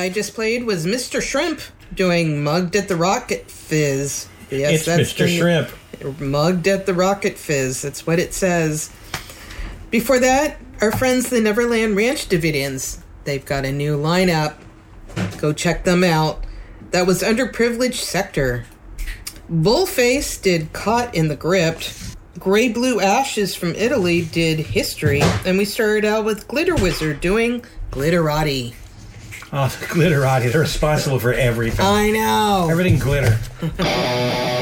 I just played was Mr. Shrimp doing Mugged at the Rocket Fizz. Yes, it's Mr. Shrimp. Mugged at the Rocket Fizz. That's what it says. Before that, our friends the Neverland Ranch Davidians. They've got a new lineup. Go check them out. That was Underprivileged Sector. Bullface did Caught in the Gripped. Grey Blue Ashes from Italy did History. And we started out with Glitter Wizard doing Glitterati. Oh, Glitterati. They're responsible for everything. I know. Everything glitter.